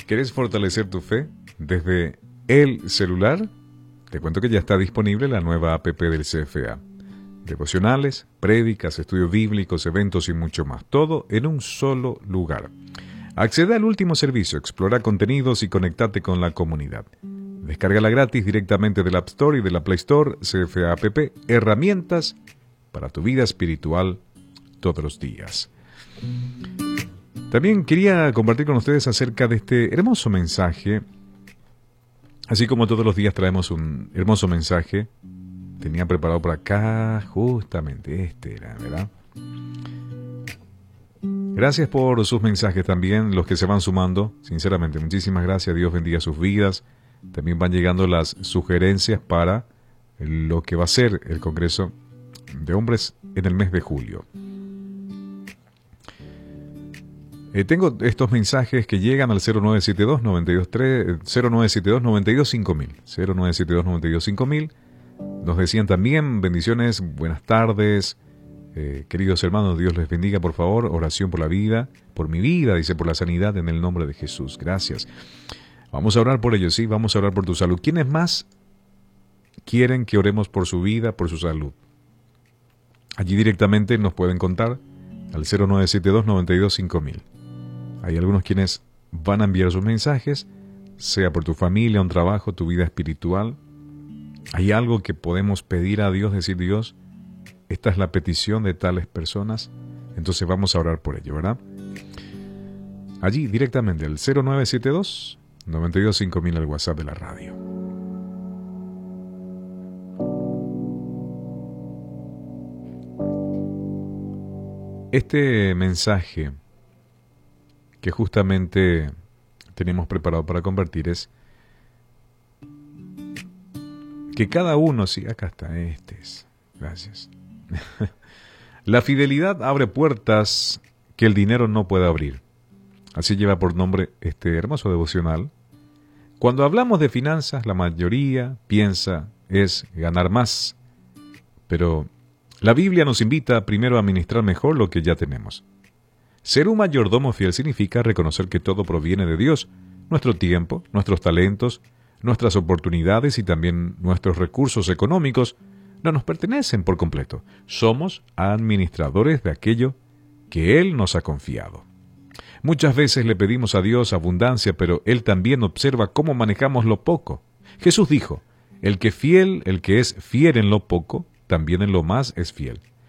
¿Querés fortalecer tu fe desde el celular? Te cuento que ya está disponible la nueva app del CFA. Devocionales, prédicas, estudios bíblicos, eventos y mucho más. Todo en un solo lugar. Accede al último servicio, explora contenidos y conectate con la comunidad. Descárgala gratis directamente del App Store y de la Play Store. CFA App, herramientas para tu vida espiritual todos los días. También quería compartir con ustedes acerca de este hermoso mensaje. Así como todos los días traemos un hermoso mensaje, tenía preparado por acá, justamente este era, ¿verdad? Gracias por sus mensajes también, los que se van sumando. Sinceramente, muchísimas gracias. Dios bendiga sus vidas. También van llegando las sugerencias para lo que va a ser el Congreso de Hombres en el mes de julio. Tengo estos mensajes que llegan al 0972-923-0972-925000. 0972-925000. Nos decían también, bendiciones, buenas tardes. Queridos hermanos, Dios les bendiga, por favor. Oración por la vida, por mi vida, dice, por la sanidad en el nombre de Jesús. Gracias. Vamos a orar por ellos, sí, vamos a orar por tu salud. ¿Quiénes más quieren que oremos por su vida, por su salud? Allí directamente nos pueden contar al 0972-925000. Hay algunos quienes van a enviar sus mensajes, sea por tu familia, un trabajo, tu vida espiritual. Hay algo que podemos pedir a Dios, decir, Dios, esta es la petición de tales personas, entonces vamos a orar por ello, ¿verdad? Allí directamente al 0972-925000 al WhatsApp de la radio. Este mensaje que justamente tenemos preparado para compartir es que cada uno, sí, acá está, gracias. La fidelidad abre puertas que el dinero no puede abrir. Así lleva por nombre este hermoso devocional. Cuando hablamos de finanzas, la mayoría piensa es ganar más, pero la Biblia nos invita primero a administrar mejor lo que ya tenemos. Ser un mayordomo fiel significa reconocer que todo proviene de Dios, nuestro tiempo, nuestros talentos, nuestras oportunidades y también nuestros recursos económicos no nos pertenecen por completo. Somos administradores de aquello que Él nos ha confiado. Muchas veces le pedimos a Dios abundancia, pero Él también observa cómo manejamos lo poco. Jesús dijo, el que es fiel en lo poco, también en lo más es fiel.